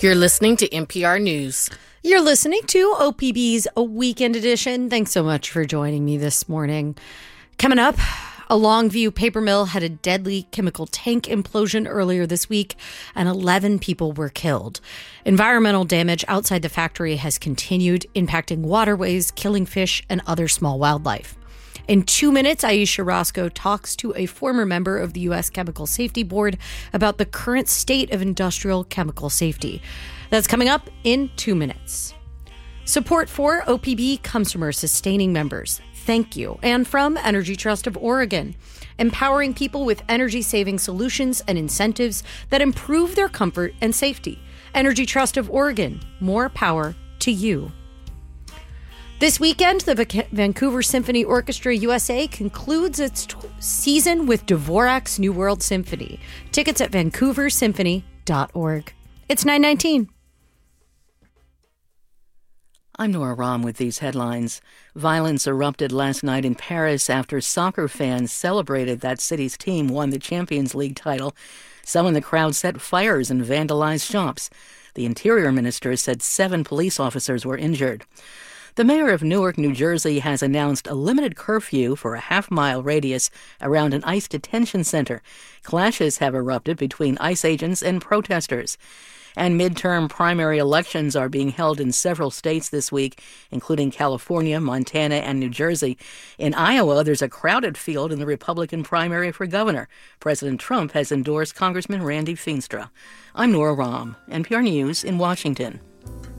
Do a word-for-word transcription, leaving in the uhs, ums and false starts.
You're listening to N P R News. You're listening to O P B's A Weekend Edition. Thanks so much for joining me this morning. Coming up, a Longview paper mill had a deadly chemical tank implosion earlier this week, and eleven people were killed. Environmental damage outside the factory has continued, impacting waterways, killing fish, and other small wildlife. In two minutes, Aisha Roscoe talks to a former member of the U S Chemical Safety Board about the current state of industrial chemical safety. That's coming up in two minutes. Support for O P B comes from our sustaining members. Thank you. And from Energy Trust of Oregon, empowering people with energy-saving solutions and incentives that improve their comfort and safety. Energy Trust of Oregon, more power to you. This weekend, the Vac- Vancouver Symphony Orchestra U S A concludes its t- season with Dvorak's New World Symphony. Tickets at vancouver symphony dot org. It's nine nineteen. I'm Nora Rahm with these headlines. Violence erupted last night in Paris after soccer fans celebrated that city's team won the Champions League title. Some in the crowd set fires and vandalized shops. The Interior Minister said seven police officers were injured. The mayor of Newark, New Jersey, has announced a limited curfew for a half-mile radius around an ICE detention center. Clashes have erupted between ICE agents and protesters. And midterm primary elections are being held in several states this week, including California, Montana, and New Jersey. In Iowa, there's a crowded field in the Republican primary for governor. President Trump has endorsed Congressman Randy Feenstra. I'm Nora Rahm, N P R News in Washington.